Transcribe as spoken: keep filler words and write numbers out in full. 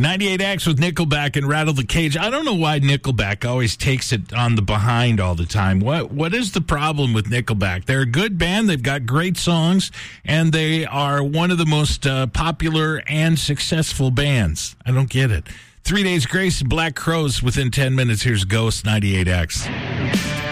ninety-eight X with Nickelback and Rattle the Cage. I don't know why Nickelback always takes it on the behind all the time. What What is the problem with Nickelback? They're a good band. They've got great songs, and they are one of the most uh, popular and successful bands. I don't get it. Three Days Grace and Black Crowes within ten minutes. Here's Ghost ninety-eight X.